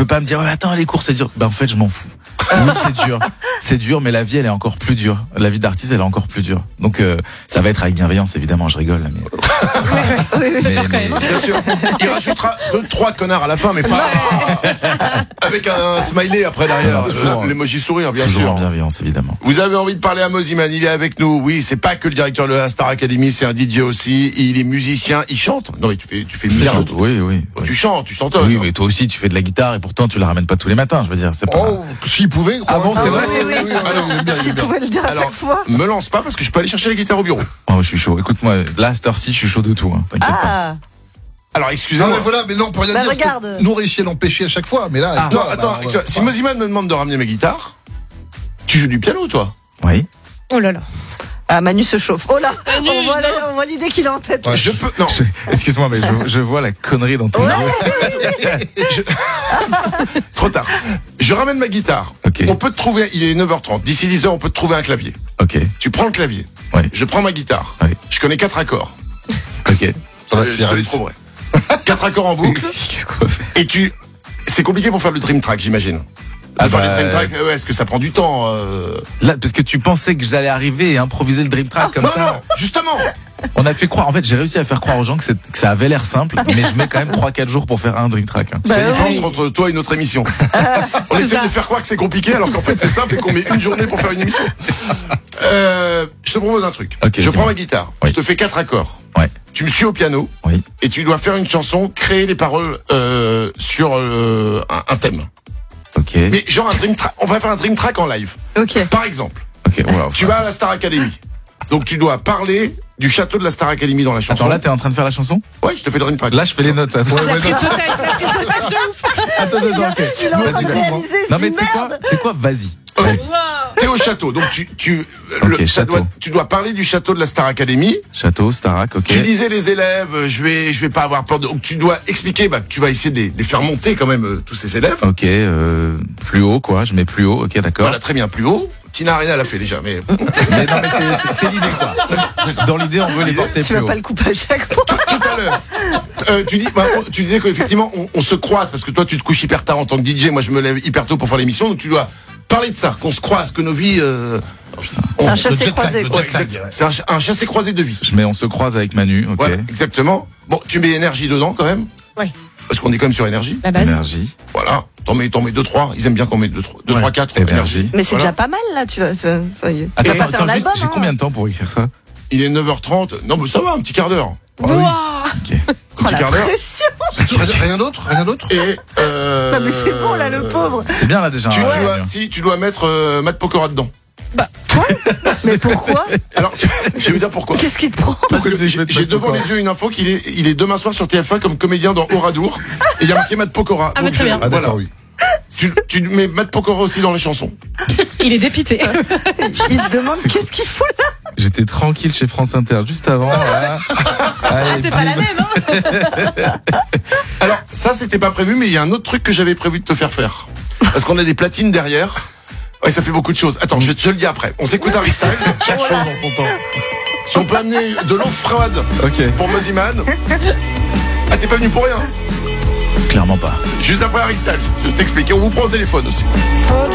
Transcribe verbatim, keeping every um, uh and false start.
peux pas me dire, ouais, attends, les cours, c'est dur. Ben, en fait, je m'en fous. Oui, c'est dur. C'est dur, mais la vie, elle est encore plus dure. La vie d'artiste, elle est encore plus dure. Donc, euh, ça va être avec bienveillance, évidemment, je rigole, mais. Oui, oui, mais, quand mais... même. Bien sûr. Il rajoutera deux, trois connards à la fin, mais pas avec un smiley après derrière. Non, toujours, Euh, L'emoji sourire, bien toujours sûr. en bienveillance, évidemment. Vous avez envie de parler à Moziman, il est avec nous. Oui, c'est pas que le directeur de la Star Academy, c'est un D J aussi. Il est musicien, il chante. Non, mais tu fais, tu fais Je musique. chante, oui, oui. Tu oui. chantes, tu chantes. Oui, mais toi aussi, tu fais de la guitare et pourtant, tu la ramènes pas tous les matins, je veux dire. C'est pas. Oh, s'il pouvait. Ah bon, c'est vrai? oui, oui, oui. Alors, il aime bien, il Si aime bien. vous pouvez le dire à Alors, chaque fois. me lance pas parce que je peux aller chercher la guitare au bureau. Oh, je suis chaud. Écoute-moi, là, à cette heure-ci, je suis chaud de tout, hein. T'inquiète pas. Ah, Alors, Non, excusez-moi. mais voilà, mais non, on peut rien Bah, dire. parce que regarde. Nous, on réussit à l'empêcher à chaque fois, mais là, Ah. avec Toi, toi, attends, bah, excuse-moi, ouais. si Moziman me demande de ramener ma guitare, tu joues du piano, toi? Oui. oh là là. Ah, Manu se chauffe. Oh là, on voit, la- on voit l'idée qu'il a en tête. Ouais. Je peux. Non. Je- Excuse-moi, mais je, je vois la connerie dans tes Ouais. yeux. Je- Trop tard. Je ramène ma guitare. Ok. On peut te trouver, il est neuf heures trente. D'ici dix heures, on peut te trouver un clavier. Ok, Tu prends le clavier. Ouais. Je prends ma guitare. Ouais. Je connais quatre accords. ok. Ça va Je- te je faire te les vite. trouverai. Quatre accords en boucle. Qu'est-ce qu'on va faire? Et tu. C'est compliqué pour faire le dream track, j'imagine. Ah faire bah, les dream track, ouais, est-ce que ça prend du temps euh... Là, parce que tu pensais que j'allais arriver et improviser le dream track comme Non, ça. non, justement. On a fait croire, en fait, j'ai réussi à faire croire aux gens que, c'est- que ça avait l'air simple, mais je mets quand même trois quatre jours pour faire un dream track. hein. Bah c'est la différence oui. entre toi et notre émission. On essaie de faire croire que c'est compliqué alors qu'en fait c'est simple et qu'on met une journée pour faire une émission. Euh, je te propose un truc. Ok, je dis-moi. prends ma guitare, Oui. je te fais quatre accords. Ouais. Tu me suis au piano Oui. et tu dois faire une chanson, créer les paroles euh, sur euh, un, un thème. Ok. Mais genre un dream track. On va faire un dream track en live. Ok. Par exemple, Ok, voilà. tu vas à la Star Academy. Donc tu dois parler du château de la Star Academy dans la chanson. Attends, là, t'es en train de faire la chanson? Ouais, je te fais le dream track. Là, je fais les notes. Ça. Ouais, ouais, non, Attends, attends, ok. Il est en train Vas-y, de vas-y. réaliser, Non, se mais dit tu sais quoi? merde. C'est quoi? Vas-y. Euh, Vas-y. T'es au château, donc tu tu Ok, le- ça château. doit- tu dois parler du château de la Star Academy. Château, Starac, ok. Tu disais les élèves, euh, je vais je vais pas avoir peur de. Donc tu dois expliquer, bah que tu vas essayer de les, de les faire monter quand même euh, tous ces élèves. Ok, euh, plus haut, quoi. Je mets plus haut. Ok, d'accord. Voilà, très bien, plus haut. Tina Arena l'a fait déjà, mais Mais non, mais c'est- c'est c'est l'idée, quoi. Dans l'idée, on veut les porter Tu plus vas haut. pas le couper à chaque fois. tout à l'heure. Euh, tu dis, bah, on- tu disais qu'effectivement on, on se croise parce que toi tu te couches hyper tard en tant que D J, moi je me lève hyper tôt pour faire l'émission, donc tu dois parler de ça, qu'on se croise, que nos vies. Euh, on- C'est un le chassé jet lag, croisé, le quoi. jet lag, exact- ouais. C'est un, ch- un chassé croisé de vie. Je mets, on se croise avec Manu, ok. Voilà, exactement. Bon, tu mets énergie dedans quand même. Ouais. Parce qu'on est quand même sur énergie. La base. Énergie. Voilà. T'en mets, t'en mets deux, trois. Ils aiment bien qu'on mette deux, trois, deux, trois, quatre. Énergie. Mais c'est Voilà. déjà pas mal, là, tu vas. tu vas- faut- tu Attends, vas pas attends, faire attends, juste, l'album, j'ai hein. combien de temps pour écrire ça? Il est neuf heures trente. Non, mais ça va, un petit quart d'heure. Ok. Un Oh, petit la quart d'heure. pression. Rien rien d'autre Rien d'autre Et, euh, Non, mais c'est bon, là, le pauvre. C'est bien là déjà. Tu, hein, tu ouais. dois, si, tu dois mettre euh, Matt Pokora dedans. Mais pourquoi? Alors, je vais vous dire pourquoi. Qu'est-ce qui te prend? Parce que Pourquoi tu j'ai veux te j'ai mettre devant Pokora les yeux une info qu'il est, il est demain soir sur T F un comme comédien dans Oradour. Et il y a marqué Matt Pokora. Ah, mais très je- bien. Ah, voilà. d'accord, oui. Tu, tu mets Matt Pokora aussi dans les chansons. Il est dépité. Il se demande C'est qu'est-ce qu'il fout là. J'étais tranquille chez France Inter juste avant. Voilà. Allez, C'est pas la bim. même, hein. Alors, ça, c'était pas prévu, mais il y a un autre truc que j'avais prévu de te faire faire. Parce qu'on a des platines derrière. Ouais, ça fait beaucoup de choses. Attends, je te le dis après. On s'écoute Harry Styles. Chaque chose en son temps. Si on peut amener de l'eau froide Ok. pour Moziman. Ah, t'es pas venu pour rien. Clairement pas. Juste après Harry Styles. Je t'explique. Et on vous prend au téléphone aussi.